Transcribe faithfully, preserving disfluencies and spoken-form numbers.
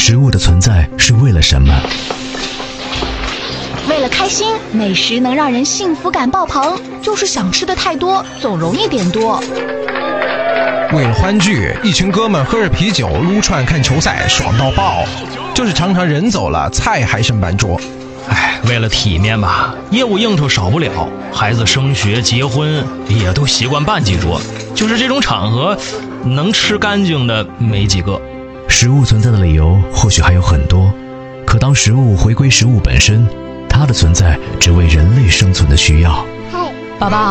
食物的存在是为了什么？ 为了开心，美食能让人幸福感爆棚，就是想吃的太多，总容易点多。 为了欢聚，一群哥们喝着啤酒撸串看球赛，爽到爆。就是常常人走了，菜还剩半桌。 哎，为了体面吧，业务应酬少不了，孩子升学结婚也都习惯办几桌。就是这种场合，能吃干净的没几个。 食物存在的理由或许还有很多，可当食物回归食物本身，它的存在只为人类生存的需要。 宝宝，